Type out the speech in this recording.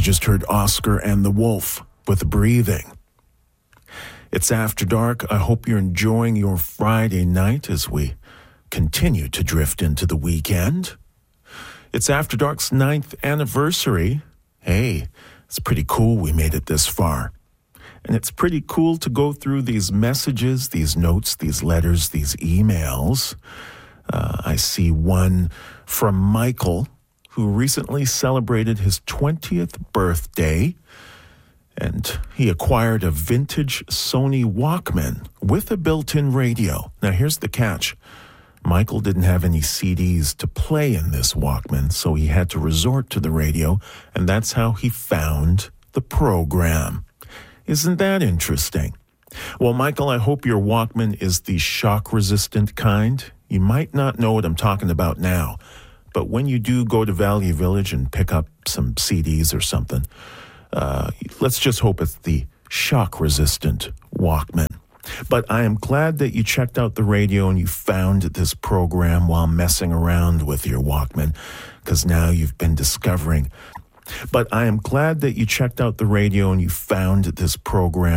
just heard Oscar and the Wolf with Breathing. It's After Dark. I hope you're enjoying your Friday night as we continue to drift into the weekend. It's After Dark's 9th anniversary. Hey, it's pretty cool we made it this far. And it's pretty cool to go through these messages, these notes, these letters, these emails. I see one from Michael, who recently celebrated his 20th birthday. And he acquired a vintage Sony Walkman with a built-in radio. Now, here's the catch. Michael didn't have any CDs to play in this Walkman, so he had to resort to the radio, and that's how he found the program. Isn't that interesting? Well, Michael, I hope your Walkman is the shock-resistant kind. You might not know what I'm talking about now, but when you do go to Valley Village and pick up some CDs or something, let's just hope it's the shock-resistant Walkman. But I am glad that you checked out the radio and you found this program while messing around with your Walkman, because now you've been discovering. But I am glad that you checked out the radio and you found this program